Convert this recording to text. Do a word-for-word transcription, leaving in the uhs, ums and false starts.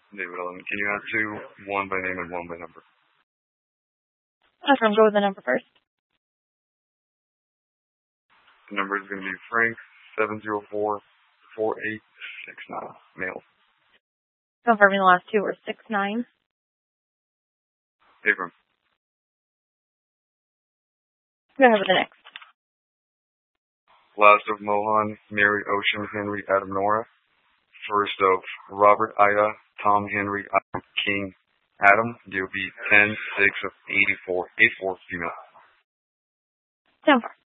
David Ellen. Can you add two, one by name and one by number? Okay, I'll go with the number first. The number is going to be Frank, seven zero four, four eight six nine, male. Confirming the last two were six nine. Abram. Go ahead with the next. Last of Mohan, Mary Ocean, Henry, Adam, Nora. First of Robert, Ida, Tom, Henry, Adam, King, Adam. D O B ten six of eighty-four, eighty-four female. ten four.